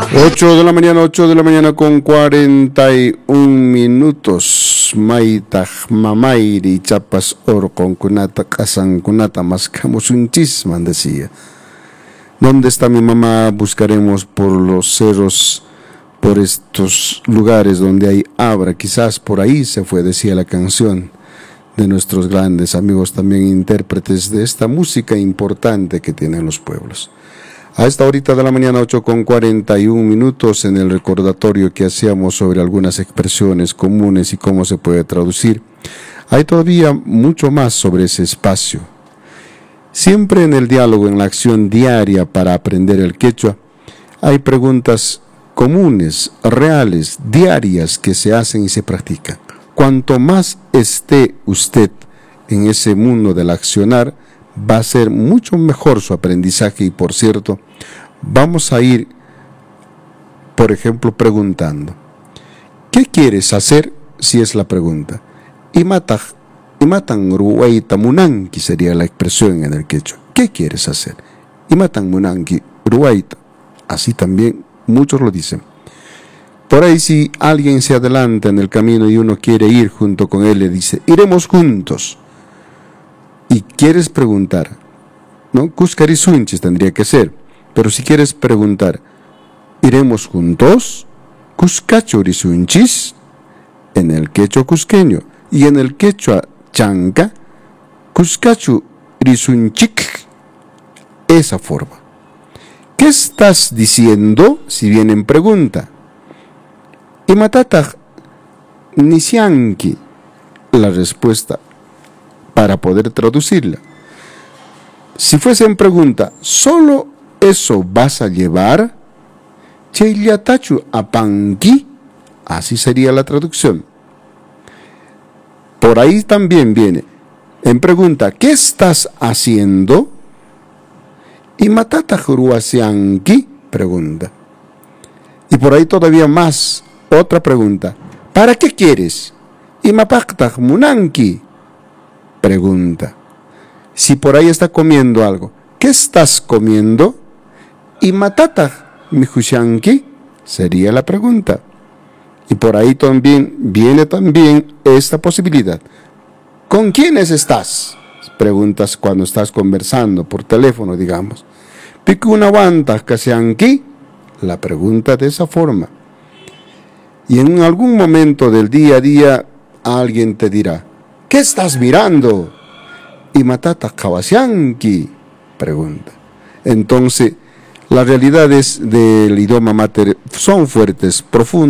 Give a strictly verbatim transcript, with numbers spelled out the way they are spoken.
ocho de la mañana, ocho de la mañana con cuarenta y un minutos. Maitaj mamairi chapas oro con kunata kasan kunata mascamos un chisman, decía. ¿Dónde está mi mamá? Buscaremos por los cerros, por estos lugares donde hay abra. Quizás por ahí se fue, decía la canción de nuestros grandes amigos, también intérpretes de esta música importante que tienen los pueblos. A esta horita de la mañana, ocho con cuarenta y un minutos, en el recordatorio que hacíamos sobre algunas expresiones comunes y cómo se puede traducir, hay todavía mucho más sobre ese espacio. Siempre en el diálogo, en la acción diaria para aprender el quechua, hay preguntas comunes, reales, diarias que se hacen y se practican. Cuanto más esté usted en ese mundo del accionar, va a ser mucho mejor su aprendizaje. Y por cierto, vamos a ir, por ejemplo, preguntando, ¿qué quieres hacer? Si es la pregunta. Y mata, y matan ruwaita munanki sería la expresión en el quechua. ¿Qué quieres hacer? Y matan munanki ruwaita. Así también muchos lo dicen. Por ahí, si alguien se adelanta en el camino y uno quiere ir junto con él, le dice, iremos juntos. Y quieres preguntar, ¿no? Cuscarisunchis tendría que ser. Pero si quieres preguntar, ¿iremos juntos? Cuscachurisunchis, en el quechua cusqueño. Y en el quechua chanca, cuscachurisunchik, esa forma. ¿Qué estás diciendo? Si viene en pregunta. Y matata nisianki, la respuesta para poder traducirla. Si fuese en pregunta, ¿solo eso vas a llevar? Cheyatachu apanki, así sería la traducción. Por ahí también viene en pregunta, ¿qué estás haciendo? Y matata juruasianki, pregunta. Y por ahí todavía más, otra pregunta, ¿para qué quieres? Y mapaktaj munanki, pregunta. Si por ahí está comiendo algo, ¿qué estás comiendo? Y matata mijushanki, sería la pregunta. Y por ahí también viene también esta posibilidad. ¿Con quiénes estás? Preguntas cuando estás conversando por teléfono, digamos. Pikuna wanta kashanki, la pregunta de esa forma. Y en algún momento del día a día alguien te dirá, ¿qué estás mirando? Y matata kawasianki, pregunta. Entonces, las realidades del idioma mater son fuertes, profundas.